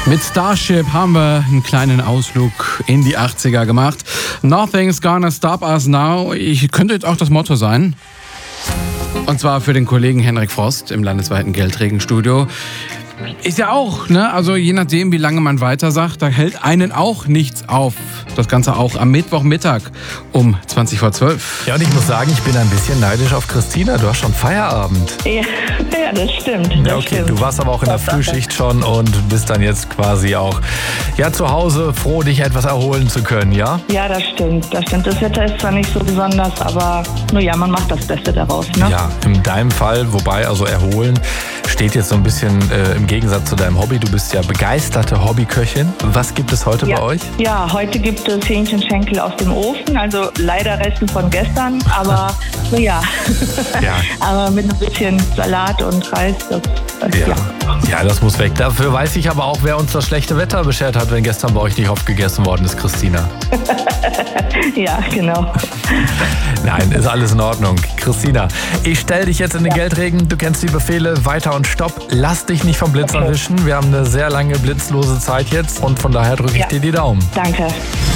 Mit Starship haben wir einen kleinen Ausflug in die 80er gemacht. Nothing's gonna stop us now. Könnte jetzt auch das Motto sein. Und zwar für den Kollegen Henrik Frost im landesweiten Geldregenstudio. Ist ja auch, ne? Also je nachdem, wie lange man weiter sagt, da hält einen auch nichts auf. Das Ganze auch am Mittwochmittag um 20:12. Ja, und ich muss sagen, ich bin ein bisschen neidisch auf Christina. Du hast schon Feierabend. Ja, das stimmt. Ja, okay. Du warst aber auch in der Frühschicht schon und bist dann jetzt quasi auch zu Hause froh, dich etwas erholen zu können, ja? Ja, das stimmt. Das stimmt. Das Wetter ist zwar nicht so besonders, aber nur ja, man macht das Beste daraus, ne? Ja, in deinem Fall, wobei also erholen steht jetzt so ein bisschen im Gegensatz zu deinem Hobby. Du bist ja begeisterte Hobbyköchin. Was gibt es heute bei euch? Ja, heute gibt es Hähnchenschenkel aus dem Ofen, also leider Resten von gestern, aber so ja. Aber mit ein bisschen Salat und Reis, Ja, das muss weg. Dafür weiß ich aber auch, wer uns das schlechte Wetter beschert hat, wenn gestern bei euch nicht oft gegessen worden ist, Christina. Ja, genau. Nein, ist alles in Ordnung. Christina, ich stelle dich jetzt in den Geldregen. Du kennst die Befehle, weiter und stopp. Lass dich nicht vom Blitz erwischen. Wir haben eine sehr lange blitzlose Zeit jetzt und von daher drücke ich dir die Daumen. Danke.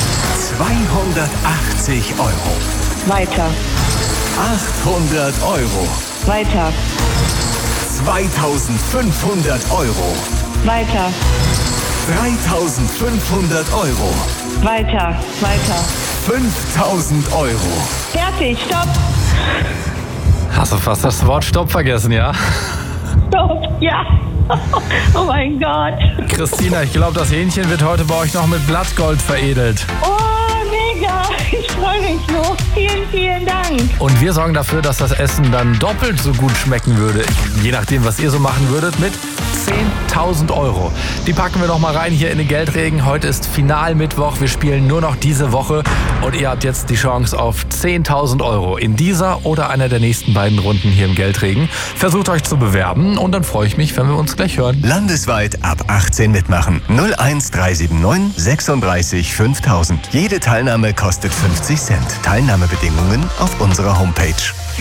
280 Euro. Weiter. 800 Euro. Weiter. 2500 Euro. Weiter. 3500 Euro. Weiter. 5000 Euro. Fertig, stopp. Hast du fast das Wort Stopp vergessen, ja? Stopp, ja. Oh mein Gott. Christina, ich glaube, das Hähnchen wird heute bei euch noch mit Blattgold veredelt. Oh, mega. Ich freue mich so. Vielen, vielen Dank. Und wir sorgen dafür, dass das Essen dann doppelt so gut schmecken würde. Je nachdem, was ihr so machen würdet, mit 10.000 Euro. Die packen wir noch mal rein hier in den Geldregen. Heute ist Finalmittwoch. Wir spielen nur noch diese Woche. Und ihr habt jetzt die Chance auf 10.000 Euro in dieser oder einer der nächsten beiden Runden hier im Geldregen. Versucht euch zu bewerben und dann freue ich mich, wenn wir uns gleich hören. Landesweit ab 18 mitmachen. 01379 36 5000. Jede Teilnahme kostet 50 Cent. Teilnahmebedingungen auf unserer Homepage.